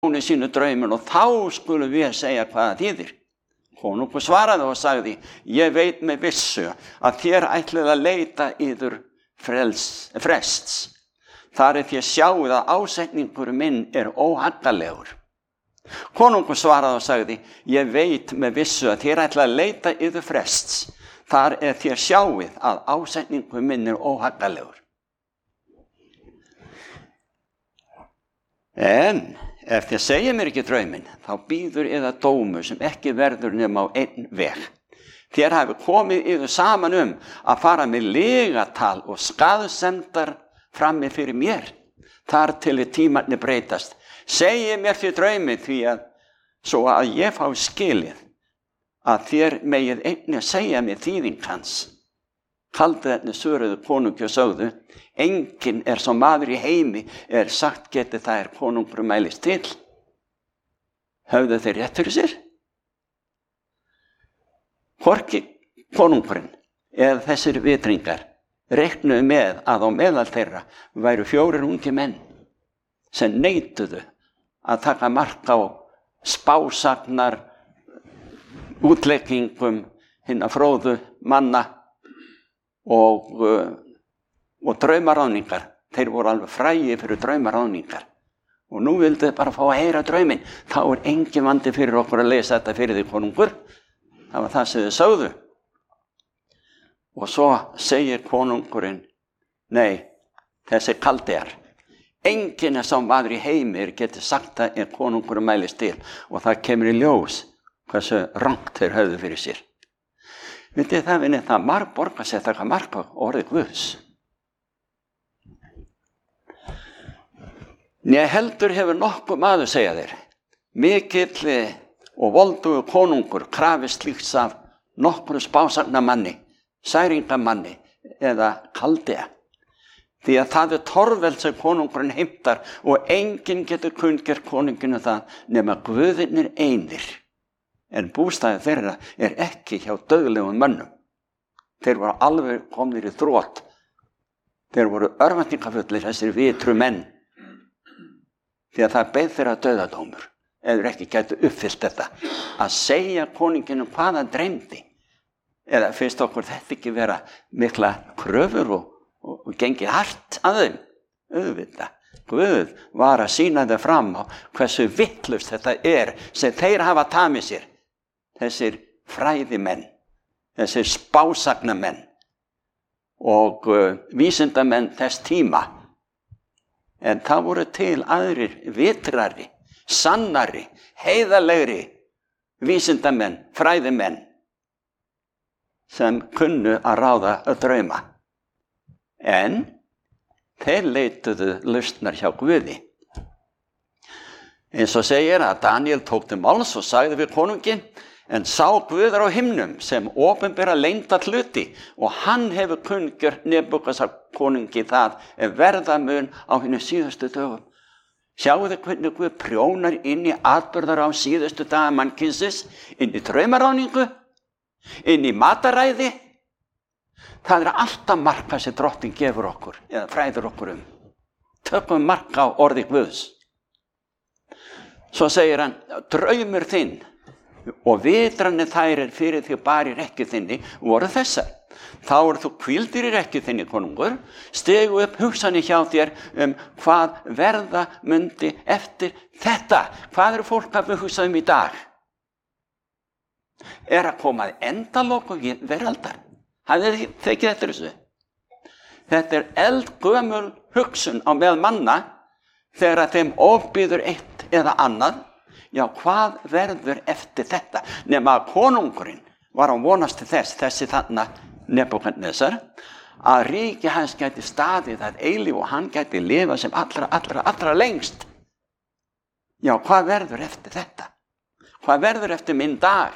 konungi sínu drauminn og þá skulum við segja hvað það þýðir. Konungur svaraði og sagði, ég veit með vissu að þér ætlið að leita yður frests. Þar þér sjáið að ásetningur minn óhaggalegur. Konungur svaraði og sagði, ég veit með vissu að þér ætlið að leita yður frests. Þar þér sjáið að ásetningur minn óhaggalegur. En ef þér segir mér ekki drauminn, þá bíður yður dómur sem ekki verður nema á einn veg. Þér hafi komið yður saman að fara með lygatal og skaðsemdar frammi fyrir mér, þar til tímarnir breytast. Segið mér því drauminn því að svo að ég fái skilið að þér megið einnig segja mér þýðing hans. Kaldarnir svöruðu konungi og sögðu, enginn sá maður í heimi sagt geti það konungur mælist til. Höfðu þeir rétt fyrir sér? Hvorki konungurinn eða þessir vitringar reiknuðu með að á meðal þeirra væru 4 ungi menn sem neituðu að taka mark á spásagnar útleggingum hinna fróðu manna og draumaráðningar. Þeir voru alveg frægir fyrir draumaráðningar. Og nú vildu þið bara fá að heyra drauminn. Þá engin vandi fyrir okkur að lesa þetta fyrir því konungur. Það var það sem þið sögðu. Og svo segir konungurinn, nei, þessi Kaldear. Enginn sá maður í heimi geti sagt það konungur mælist til. Og það kemur í ljós hversu rangt þeir höfðu fyrir sér. Vitið það vinni það margborga sér taka mark á orði Guðs. Né heldur hefur nokkuð maður segja þeir. Mikill og voldugur konungur krafist slíks af nokkru spásagnamanni, særingamanni eða Kaldea. Því að það torveld sem konungurinn heimtar og enginn getur kunngjert konunginu það nema Guðirnir einir. En bústaði þeirra ekki hjá dauðlegum mönnum. Þeir voru alveg komnir í þrot. Þeir voru örvæntingafullir þessir vitru menn. Því að það beið þeirra dauðadómur. Eða ekki gætu uppfyllt þetta. Að segja konunginu hvað hann dreymdi. Eða finnst okkur þetta ekki vera mikla kröfur og gengið hart að þeim. Auðvitað. Guð var að sýna þau fram á hversu vitlaust þetta sem þeir hafa tamið sér. Þessir fræðimenn, þessir spásagnamenn og vísindamenn þess tíma. En það voru til aðrir vitrari, sannari, heiðarlegri vísindamenn, fræðimenn sem kunnu að ráða að drauma. En þeir leituðu lausnar hjá Guði. Eins og segir að Daniel tók til máls og sagði við konunginn, en sá Guður á himnum sem opinbera leynda hluti og hann hefur kunngjört Nebúkadnesar konungi það verða mun á hinum síðustu dögum. Sjáu þið hvernig Guð prjónar inn í atburðar á síðustu daga mannkynsins, inn í draumaráðningu, inn í mataræði. Það alltaf marka sem Drottinn gefur okkur eða fræðir okkur Tökum marka á orði Guðs. Svo segir hann, draumur þinn og vitranir þær fyrir því barir ekki þinni voru þessar. Þá þú hvíldir í rekkju þinni, konungur, stegu upp hugsanir hjá þér hvað verða mundi eftir þetta. Hvað fólk að hugsa í dag? Að koma að endalokum veraldar. Hafið þið tekið eftir þessu? Þetta eldgömul hugsun á meðal manna þegar að þeim ofbýður eitt eða annað. Já, hvað verður eftir þetta? Nema að konungurinn var að vonast til þessi þarna Nebúkadnesar, að ríki hans gæti staðið að eilífu og hann gæti lifað sem allra lengst. Já, hvað verður eftir þetta? Hvað verður eftir minn dag?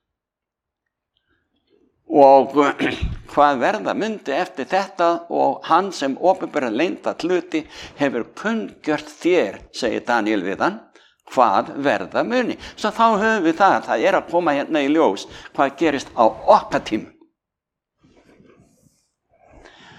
Og hvað verða mundi eftir þetta og hann sem opinbera leynda hluti hefur kunngjört þér, segir Daniel við hann, hvað verða muni. Svo þá höfum við það að koma hérna í ljós hvað gerist á okkar tímum.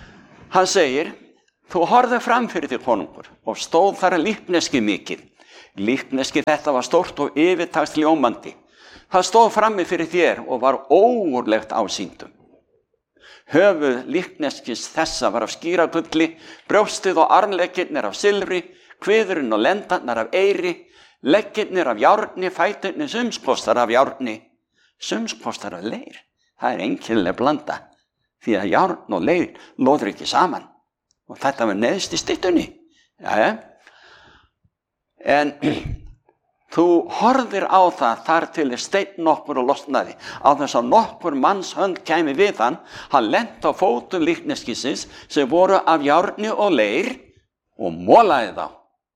Hann segir, þú horfðu fram fyrir því konungur og stóð þar líkneski mikið. Líkneski þetta var stórt og yfirtagst ljómandi. Það stóð frammi fyrir þér og var ógurlegt ásýndum. Höfuð líkneskis þessa var af skíragulli, brjóstið og armleggirnir af silfri, kviðurinn og lendarnar af eyri, leggirnir af járni, fæturnir sumskostar af járni, sumskostar af leir. Það einkennileg blanda, því að járn og leir loður ekki saman. Og þetta var neðst í styttunni. Jæja. En þú horfir á það þar til steinn nokkur og losnaði. Á þess að nokkur manns hönd kæmi við hann lenti á fótum líkneskisins sem voru af járni og leir og molaði þá.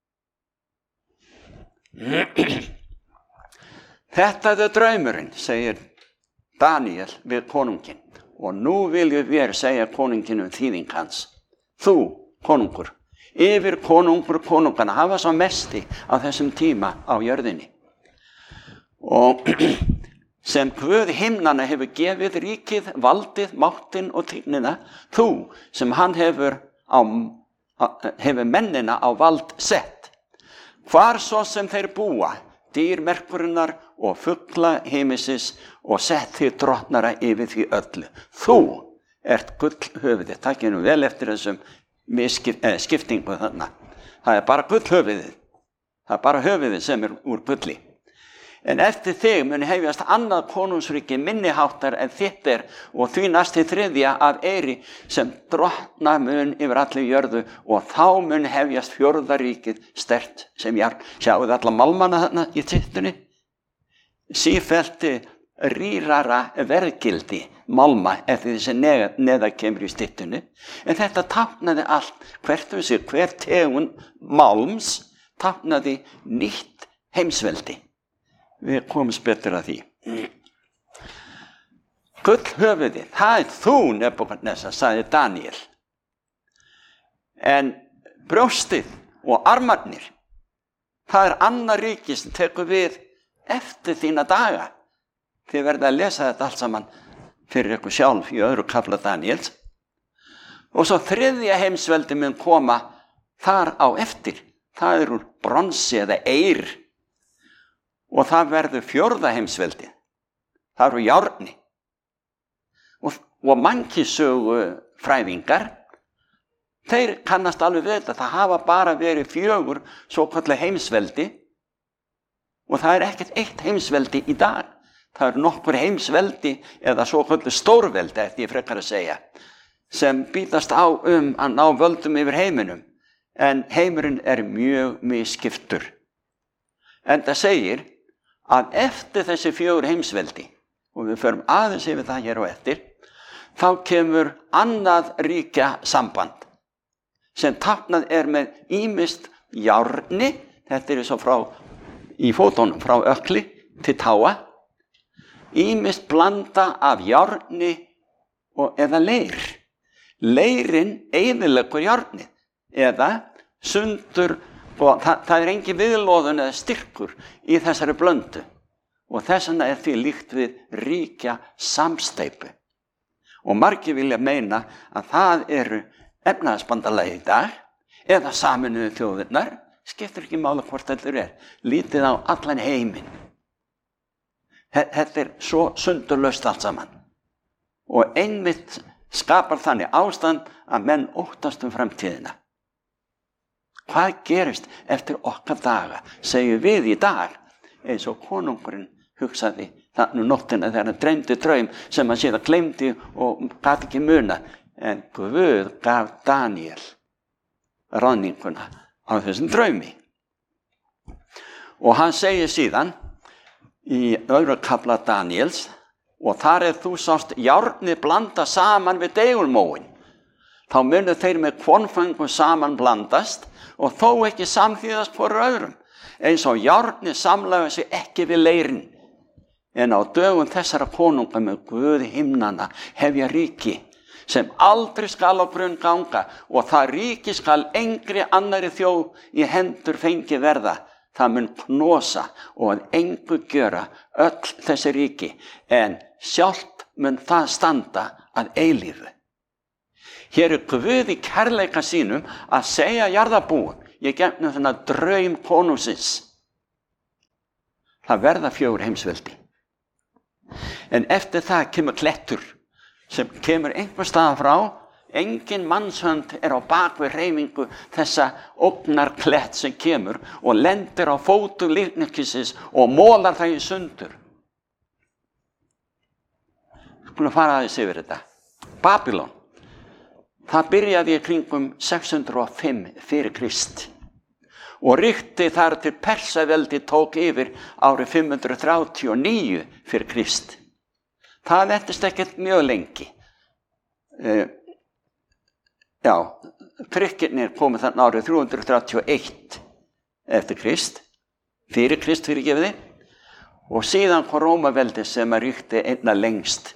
Þetta er draumurinn, segir Daniel við konunginn. Og nú viljum við segja konunginn þýðing hans. Þú, konungur, yfir konungur konungana, hafa svo mesti á þessum tíma á jörðinni. Og sem Guð himnanna hefur gefið ríkið, valdið, máttinn og tignina, þú sem hann hefur mennina á vald sett. Hvar svo sem þeir búa, dýr merkurinnar og fugla himinsins og sett þig drottnara yfir því öllu. Þú ert gullhöfuðið. Takið nú vel eftir þessum skiptingu þarna. Það er bara gullhöfuðið. Það er bara höfuðið sem er úr gulli. En eftir þig mun hefjast annað konungsríki minniháttar en þitt er og því næsti þriðja af eyri sem drottna mun yfir allir jörðu og þá mun hefjast fjórða ríkið sterkt sem járn. Sjáuð alla málmana þarna í tittunni? Sífellt rýrara verðgildi málma eftir þessi neðar kemur í styttunni. En þetta táknaði allt, hver tegund málms táknaði nýtt heimsveldi. Við komumst betur að því. Gullhöfuðið, það er þú, Nebúkadnesar, sagði Daniel. En brjóstið og armarnir, það er annað ríki sem tekur við eftir þína daga. Þið verða að lesa þetta allt saman fyrir ykkur sjálf í öðru kafla Daniels. Og svo þriðja heimsveldi mun koma þar á eftir. Það er úr bronsi eða eyr. Og það verður fjórða heimsveldi. Það eru járni. Og mannkynssögu fræðingar, þeir kannast alveg við þetta. Það hafa bara verið 4 svokölluð heimsveldi og það er ekkert eitt heimsveldi í dag. Það eru nokkur heimsveldi eða svokölluð stórveldi, eftir ég frekar að segja, sem býtast á að ná völdum yfir heiminum. En heimurinn er mjög misskiptur. En það segir að eftir þessi 4 heimsveldi, og við förum aðeins yfir það hér og eftir, þá kemur annað ríkja samband sem táknað er með ýmist járni, þetta er svo frá í fótunum, frá ökli til táa, ýmist blanda af járni eða leir. Leirin eyðileggur járnið eða sundur, og það er engin viðloðun eða styrkur í þessari blöndu og þess vegna er því líkt við ríkja samsteypu. Og margir vilja meina að það eru efnahagsbandalagi í dag eða Sameinuðu þjóðirnar, skiptir ekki máli hvort þetta er, lítið á allan heiminn. Þetta er svo sundurlaust allt saman og einmitt skapar þannig ástand að menn óttast framtíðina. Hvað gerist eftir okkar daga, segjum við í dag, eins og konungurinn hugsaði þannig nóttina þegar hann dreymdi draum sem hann síðan gleymdi og gat ekki muna. En Guð gaf Daniel ráðninguna á þessum draumi. Og hann segir síðan í öðru kafla Daniels, og þar þú sást járnið blanda saman við deigulmóin, þá munu þeir með kvonföngum saman blandast og þó ekki samþýðast hvor öðrum, eins og járnið samlaga sig ekki við leirin. En á dögum þessara konunga með Guð himnanna hefja ríki, sem aldrei skal á grunn ganga, og það ríki skal engri annari þjóð í hendur fengi verða. Það mun knosa og að engu gjöra öll þessi ríki, en sjálft mun það standa að eilífu. Hér er Guð í kærleika sínum að segja jarðarbúum, ég gefna þennan draum konungsins, Það verða 4 heimsveldi. En eftir það kemur klettur sem kemur einhver staðar frá. Engin mannshönd á bakvið hreyfingu þessa ógnarklett sem kemur og lendir á fótum líknekkisins og mólar það í sundur. Skulum fara aðeins yfir þetta. Babylon. Það byrjaði í kringum 605 fyrir Krist og ríkti þar til Persaveldi tók yfir árið 539 fyrir Krist. Það entist ekkert mjög lengi. Frykirnir komið þarna árið 331 eftir Krist, fyrir Krist fyrirgefiði, og síðan kom Rómaveldi sem ríkti einna lengst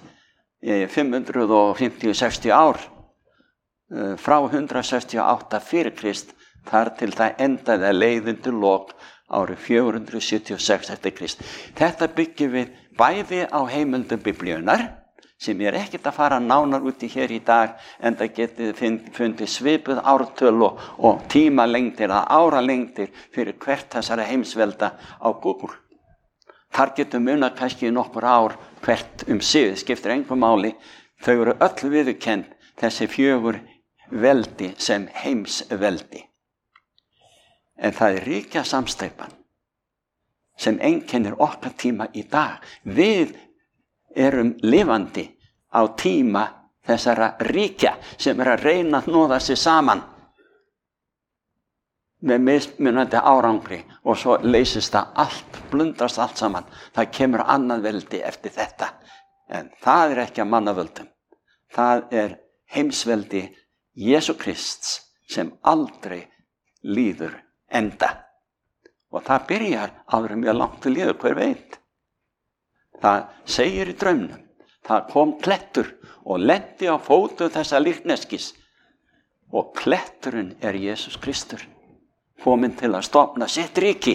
550-60 ár, frá 168 fyrir Krist, þar til það endaði að leiðundu lok árið 476 eftir Krist. Þetta byggjum við bæði á heimildum biblíunar, sem ég ekkert að fara nánar út í hér í dag, en það getið fundið svipuð ártöl og tímalengdir eða áralengdir fyrir hvert þessara heimsvelda á Google. Þar getur munað kannski nokkur ár hvert sig, skiptir engu máli. Þau eru öll viðurkennd, þessi 4 veldi sem heimsveldi. En það ríkja samsteypan sem einkennir okkar tíma í dag. Við erum lifandi á tíma þessara ríkja sem að reyna að hnoða sig saman með mismunandi árangri og svo leysist það allt, blundrast allt saman. Það kemur annað veldi eftir þetta, en það ekki að mannavöldum. Það heimsveldi Jesú Krists sem aldrei líður enda, og það byrjar áður mjög langt til líður, hver veit. Það segir í draumnum, það kom klettur og lendi á fótum þessa líkneskis, og kletturinn Jesús Kristur, kominn til að stofna sitt ríki.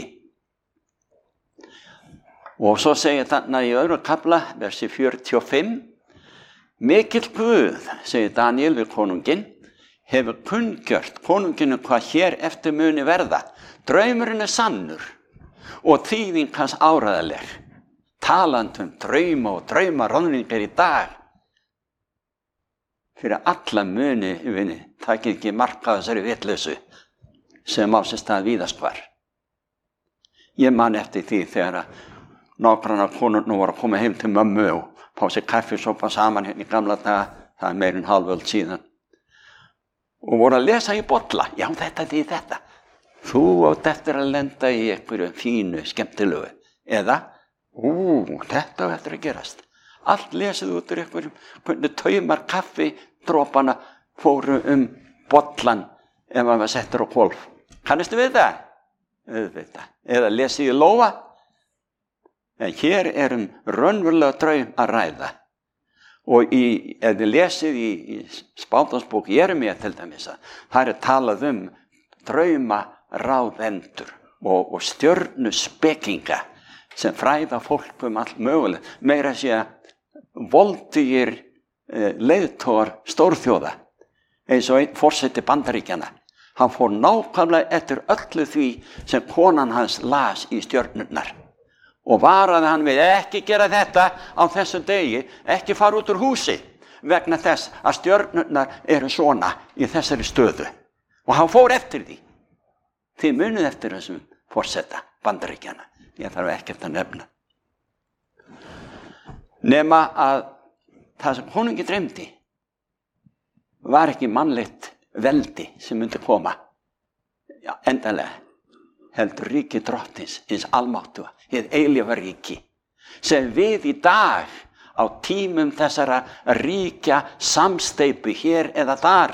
Og svo segir þarna í öðrum kafla, versi 45, mikill Guð, segir Daniel við konunginn, hefur kunngjört konunginu hvað hér eftir muni verða. Draumurinn sannur og þýðing hans áræðileg. Talandi drauma og draumaráðningar í dag. Fyrir alla muni, það get ekki marka þessari vitleysu sem á sér stað víðast hvar. Ég man eftir því þegar nágrannar konurnar voru að koma heim til mömmu og fá sér kaffisopa saman hérna í gamla daga, það meir en hálföld síðan. Og voru að lesa í bolla, já þetta því þetta. Þú átt eftir að lenda í einhverju fínu, skemmtilegu. Eða, þetta á eftir að gerast. Allt lesið út úr einhverjum, hvernig taumar kaffidrópana fóru bollan ef hann var settur á hvolf. Kannistu við það? Auðvitað. Eða lesið í lófa. En hér raunverulega draum að ræða. Og ef þið lesið í spátansbók Jeremía til dæmis, það talað draumaráðendur og stjörnuspekinga sem fræða fólk allt mögulegt. Meira að segja voldugir leiðtogar stórþjóða, eins og einn forseti Bandaríkjanna. Hann fór nákvæmlega eftir öllu því sem konan hans las í stjörnurnar. Og varaði hann við ekki gera þetta á þessum degi, ekki fara út úr húsi vegna þess að stjörnurnar eru svona í þessari stöðu. Og hann fór eftir því. Þið munið eftir þessum forseta Bandaríkjanna. Ég þarf ekkert að nefna. Nema að það sem konungi dreymdi var ekki mannlegt veldi sem myndi koma. Já, endanlega. Heldur ríki drottins, hins almáttuga, hið eilífa ríki, sem við í dag á tímum þessara ríkja samsteypu hér eða þar.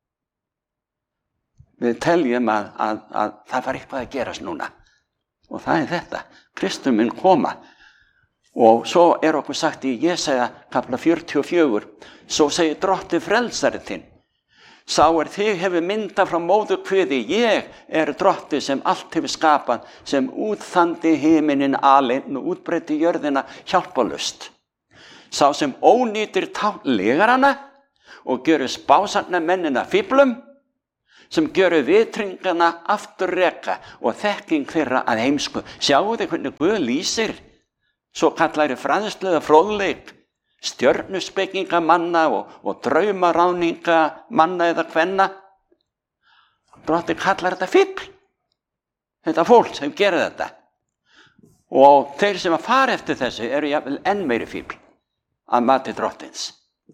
Við teljum að það var eitthvað að gerast núna. Og það þetta, Kristur mun koma. Og svo okkur sagt í Jesaja kafla 44, svo segir drottinn frelsari þinn. Sá þig hefur myndað frá móðurkviði, ég drottinn sem allt hefur skapað, sem útþandi himinin aleinn og útbreiddi jörðina hjálparlaust. Sá sem ónýtir legarana og gjörur spásagnamennina fíflum, sem gjöru vitringana aftur reka og þekking þeirra að heimsku. Sjáu þið hvernig Guð lýsir svo kallari fræðslu eða fróðleik stjörnuspekinga manna og draumaráninga manna eða kvenna. Drottinn kallar þetta fífl. Þetta fólk sem gerir þetta. Og þeir sem að fara eftir þessu eru jafnvel enn meiri fífl að mati Drottins.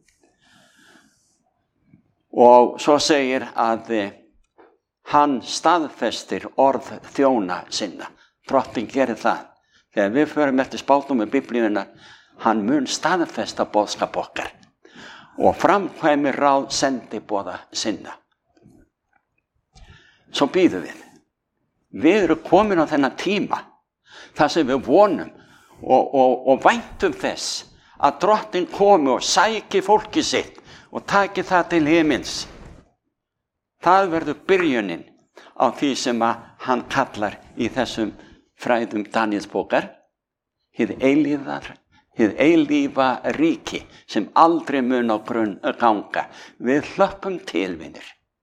Og svo segir að hann staðfestir orð þjóna sinna. Drottinn gerir það. Þegar við förum eftir spátum með Biblíuna, hann mun staðfesta boðskap okkar og framkvæmir ráð sendiboða sinna. Svo bíðum við. Við erum komin á þennan tíma, þar sem við vonum og væntum þess að Drottinn komi og sæki fólki sitt og taki það til himins. Það verður byrjunin á því sem að hann kallar í þessum fræðum Daníelsbókar, hið eilífa ríki sem aldrei mun á grunn ganga. Við hlökkum til, vinir.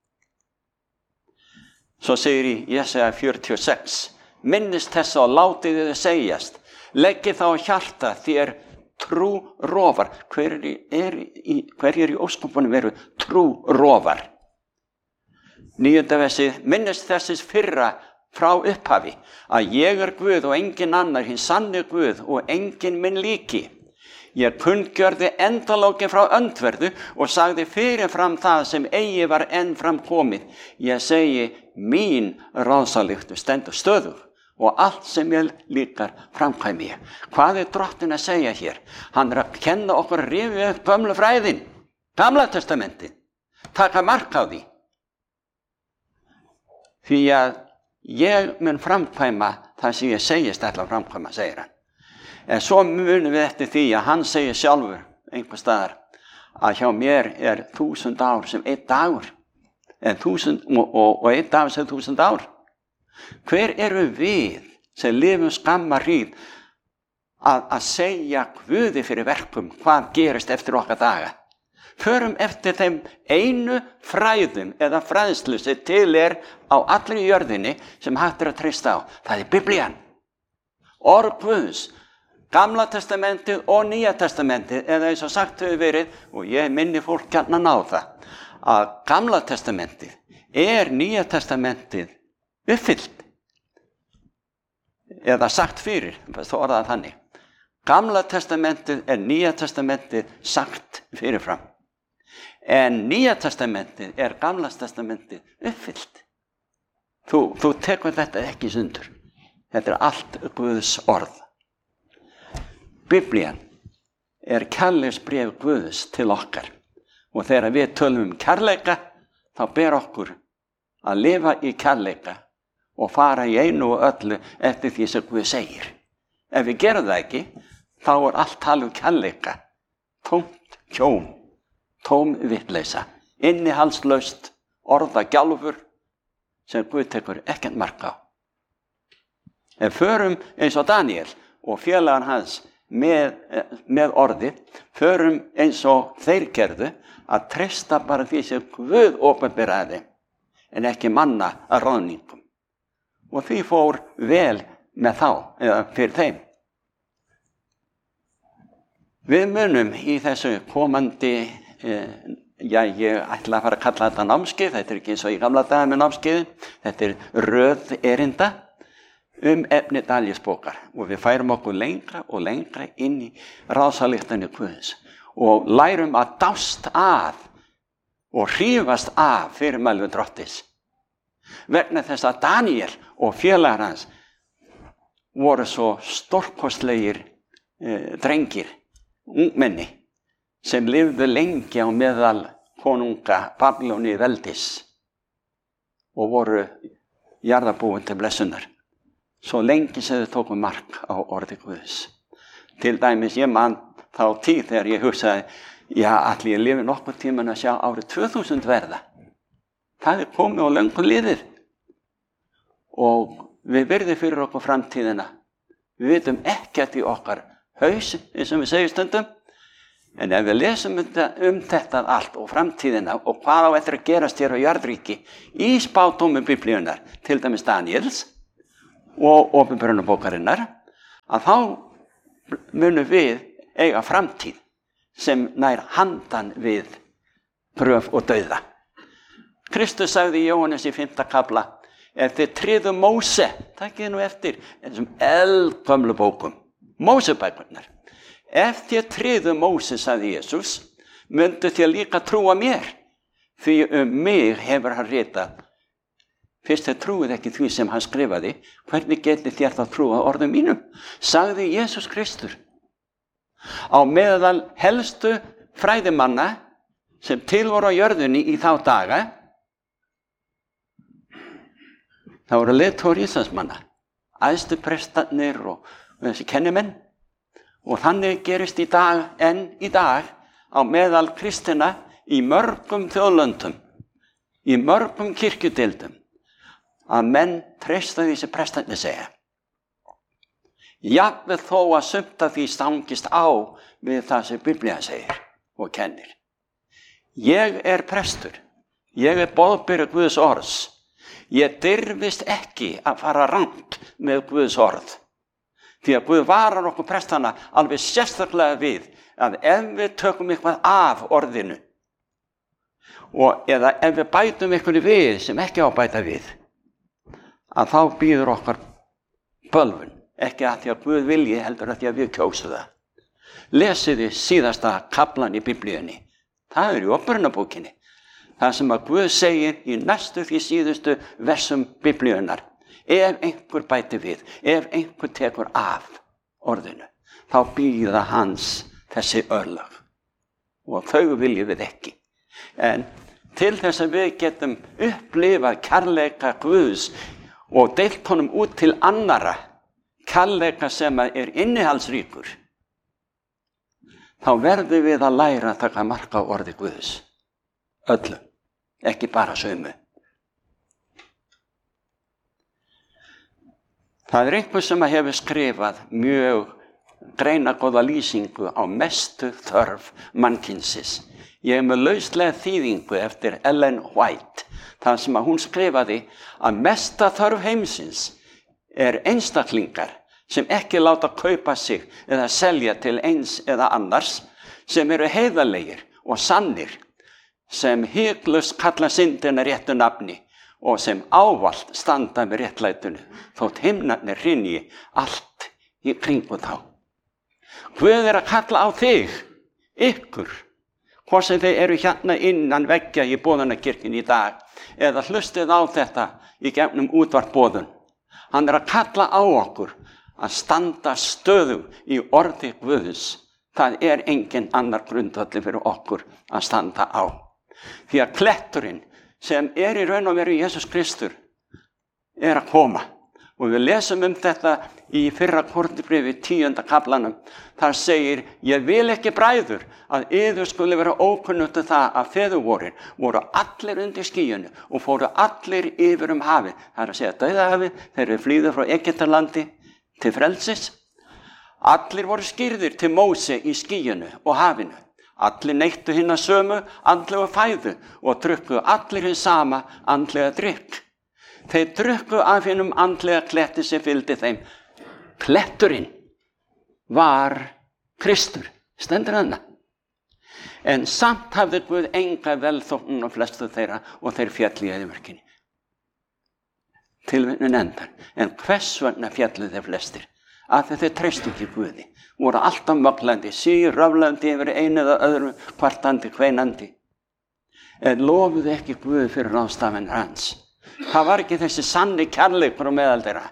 Svo segir í Jesaja 46, minnist þess og látið þið segjast, leggið þá á hjarta þér trúrofar. Hverjir í ósköpunum eru trúrofar? 9. versið, minnist þessis fyrra frá upphafi, að ég er Guð og engin annar, hinn sanni Guð og engin minn líki. Ég kunngjörði endalókin frá öndverðu og sagði fyrirfram það sem eigi var enn fram komið. Ég segi, mín ráðsalyktu stendur stöðug og allt sem ég líkar framkvæmi ég. Hvað er Drottinn að segja hér? Hann er að kenna okkur að rifja upp gömlu fræðin, Gamla testamentið, taka mark á því. Því að ég mun framkvæma það sem ég segist ætla að framkvæma, segir hann. En svo munum við eftir því að hann segir sjálfur einhvers staðar að hjá mér 1000 ár sem 1 dagur, en 1000 og 1 dagur sem 1000 ár. Hver eru við sem lifum skamma hríð að segja Guði fyrir verkum hvað gerist eftir okkar daga? Förum eftir þeim einu fræðum eða fræðslu sem til á allri jörðinni sem hægt að treysta á. Það er Biblían, orð Guðs, Gamla testamentið og Nýja testamentið, eða eins og sagt hefur verið, og ég minni fólk gjarnan á það, að Gamla testamentið Nýja testamentið uppfyllt, eða sagt fyrir, þó orðað þannig. Gamla testamentið Nýja testamentið sagt fyrirfram. En Nýja testamentið Gamla testamentið uppfyllt. Þú tekur þetta ekki sundur. Þetta allt Guðs orð. Biblían kærleiksbréf Guðs til okkar. Og þegar við tölum kærleika, þá ber okkur að lifa í kærleika og fara í einu og öllu eftir því sem Guð segir. Ef við gerum það ekki, þá allt talið kærleika, tómt kjóm, tóm vitleysa, innihaldslaust orðagjálfur sem Guð tekur ekkert mark á. Ef förum eins og Daníel og félagar hans með orðið, förum eins og þeir gerðu að treysta bara því sem Guð opinberaði en ekki manna að ráðningum. Og því fór vel með þá, eða fyrir þeim. Við munum í þessu komandi, ég ætla að fara að kalla þetta námskeið, þetta ekki eins og í gamla daga með námskeiðin, þetta röð erinda efni Daníelsbókar og við færum okkur lengra og lengra inn í ráðsalyktanir Guðs og lærum að dást að og hrífast af fyrirmælum Drottins. Vegna þess að Daníel og félagar hans voru svo stórkostlegir drengir, ungmenni, sem lifðu lengi á meðal konunga Babyloni veldis og voru jarðarbúin til blessunar. Svo lengi sem þau tóku mark á orði Guðs. Til dæmis ég man þá tíð þegar ég hugsaði, ætli ég lifi nokkur tíman að sjá árið 2000 verða. Það komið á löngu liðið. Og við virðum fyrir okkur framtíðina. Við vitum ekkert í okkar haus, eins og við segjum stundum. En ef við lesum þetta allt og framtíðina og hvað á eftir að gerast hér á jarðríki í spádómum Biblíunnar, til dæmis Daníels og Åpenbarunarbókarinnar, að þá munum við eiga framtíð sem nær handan við gröf og dauða. Kristus sagði í Jóhannes í 5. kafla, ef þið tryðu Móse, takkið nú eftir þessum eldgömlu bókum, Mósebækurnar. Ef þið tryðu Móse, sagði Jesús, myndu þið líka trúa mér, því mig hefur hann ritað. Fyrst þið trúið ekki því sem hann skrifaði, hvernig getið þér þá trúa orðum mínum? Sagði Jesús Kristur. Á meðal helstu fræðimanna sem til voru á jörðunni í þá daga, það voru leiðtogar Íslandsmanna, æðstu prestarnir og þessi kennimenn. Og þannig gerist í dag á meðal kristina í mörgum þjóðlöndum, í mörgum kirkjudeildum, að menn treysta því sem prestarnir segja. Jafnvel þó að sumt af því stangist á við það sem Biblían segir og kennir. Ég er prestur, ég er boðberi Guðs orðs. Ég dirfist ekki að fara rangt með Guðs orð. Því að Guð varar okkur prestana alveg sérstaklega við að ef við tökum eitthvað af orðinu eða ef við bætum eitthvað við sem ekki á að bæta við, að þá býður okkar bölvun, ekki að því að Guð vilji heldur að því að við kjósu það. Lesiði síðasta kaflan í Biblíunni. Það er í Åpenbarunarbókinni. Það sem að Guð segir í næstu því síðustu versum Biblíunnar. Ef einhver bæti við, ef einhver tekur af orðinu, þá bíða hans þessi örlög. Og þau viljum við ekki. En til þess að við getum upplifað kærleika Guðs og deilt honum út til annara, kærleika sem er innihaldsríkur, þá verðum við að læra að taka mark á orði Guðs. Öllum, ekki bara sömu. Það er einhver sem hefur skrifað mjög greinagóða lýsingu á mestu þörf mannkynsins. Ég er með lauslega þýðingu eftir Ellen White, þar sem að hún skrifaði að mesta þörf heimsins er einstaklingar sem ekki láta kaupa sig eða selja til eins eða annars, sem eru heiðarlegir og sannir, sem hiklaust kalla syndina réttu nafni og sem ávallt standa með réttlætinu, þótt himnarnir hrynji allt í kringu þá. Guð er að kalla á þig, ykkur, hvort sem þeir eru hérna innan veggja í boðunarkirkjunni í dag, eða hlustið á þetta í gegnum útvarpboðun. Hann er að kalla á okkur að standa stöðug í orði Guðs. Það er engin annar grundvalli fyrir okkur að standa á. Því að kletturinn sem er í raun og veru Jesús Kristur er að koma. Og við lesum þetta í 1. Korinthubréfi 10. kaflanum. Þar segir, ég vil ekki bræður að yður skuli vera ókunnugt það að feður voru allir undir skýjunu og fóru allir yfir hafið. Það er að segja dauðahafið, þeir eru flýðu frá Egyptalandi til frelsis. Allir voru skýrðir til Móse í skýjunu og hafinu. Allir neittu hina sömu andlega fæðu og drukku allir hinn sama andlega drykk. Þeir drukku af hinum andlega kletti sem fylgdi þeim. Kletturinn var Kristur, stendur hana. En samt hafði Guð enga velþóknun á flestu þeirra og þeir fjalli í eyðimörkinni. Tilvitnun endar. En hvers vegna fjallu þeir flestir? Af því þeir treystu ekki Guði. Voru alltaf möglandi, röflandi yfir einu eða öðru, kvartandi, kveinandi. En lofuðu ekki Guð fyrir ráðstafanir hans. Það var ekki þessi sanni kærleikur á meðal þeirra.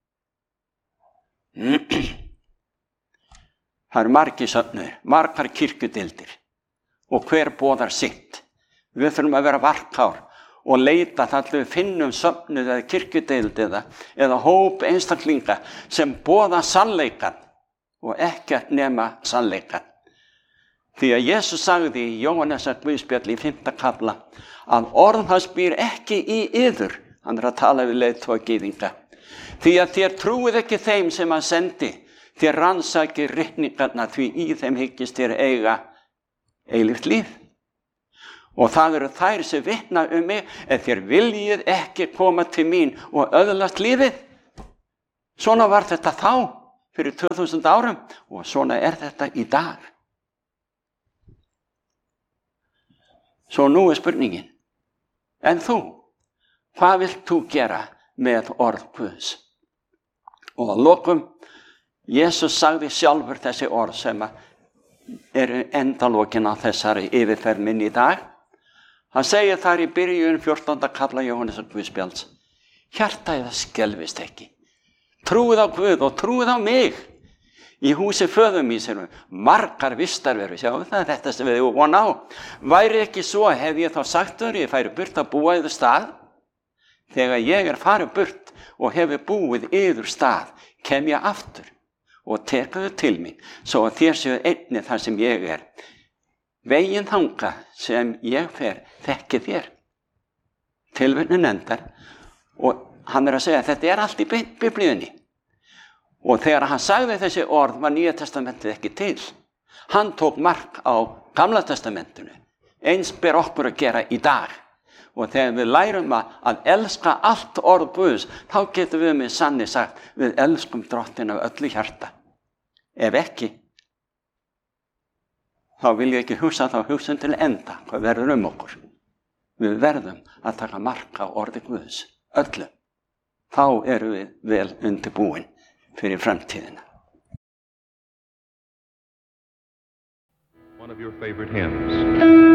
Það eru margir söfnuðir, margar kirkjudeildir og hver boðar sitt. Við þurfum að vera varkár og leita þar til við finnum söfnuð eða kirkjudeild eða hóp einstaklinga sem boða sannleikann og ekkert nema sannleikann. Því að Jesús sagði í Jóhannesar Guðspjalli í 5. kafla að orð hans býr ekki í yður. Hann er að tala við leiðtoga gyðinga. Því að þér trúið ekki þeim sem hann sendi. Þér rannsakið ritningarnar því í þeim hyggist þér eiga eilíft líf. Og það eru þær sem vitna mig, ef þér viljið ekki koma til mín og öðlast lífið. Svona var þetta þá, fyrir 2000 árum, og svona er þetta í dag. Svo nú er spurningin, en þú, hvað vilt þú gera með orð Guðs? Og að lokum, Jesus sagði sjálfur þessi orð sem eru endalokin á þessari yfirferð minni í dag. Hann segir þar í byrjun 14. kafla Jóhannesar Guðspjalds, hjarta það skelfist ekki. Trúið á Guð og trúið á mig. Í húsi föður míns eru margar vistarverur, sjáum það, þetta sem við von á. Væri ekki svo, hef ég þá sagt þér, ég færi burt að búa yður stað. Þegar ég er farið burt og hefur búið yður stað, kem ég aftur og teka þau til mín, svo að þér séu einnig þar sem ég er. Veginn þanga sem ég fer, þekki þér. Tilvitnun endar, og hann er að segja að þetta er allt í Biblíunni. Og þegar hann sagði þessi orð var Nýja testamentið ekki til. Hann tók mark á Gamla testamentinu. Eins ber okkur að gera í dag. Og þegar við lærum að elska allt orð Guðs, þá getum við með sanni sagt, við elskum Drottin af öllu hjarta. Ef ekki, þá vil ég ekki hugsa þá hugsun til enda, hvað verður okkur. Við verðum að taka mark á orði Guðs, öllu. Þá erum við vel undirbúin fyrir framtíðina. One of your favorite hymns.